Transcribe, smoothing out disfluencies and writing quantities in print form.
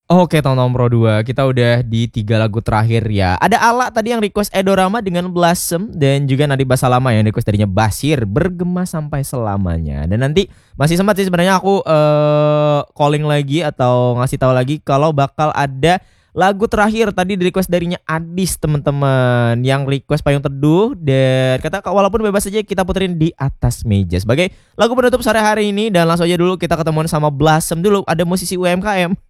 Oke, Tomtom Pro 2, kita udah di 3 lagu terakhir ya. Ada Ala tadi yang request Edorama dengan Blossom dan juga Nadi Basalama yang request darinya Basir Bergema Sampai Selamanya. Dan nanti masih sempat sih sebenarnya aku calling lagi atau ngasih tahu lagi kalau bakal ada lagu terakhir tadi di request darinya Adis teman-teman yang request Payung Teduh dan kata walaupun bebas saja kita puterin di atas meja sebagai lagu penutup sore hari ini dan langsung aja dulu kita ketemuan sama Blossom dulu ada musisi UMKM.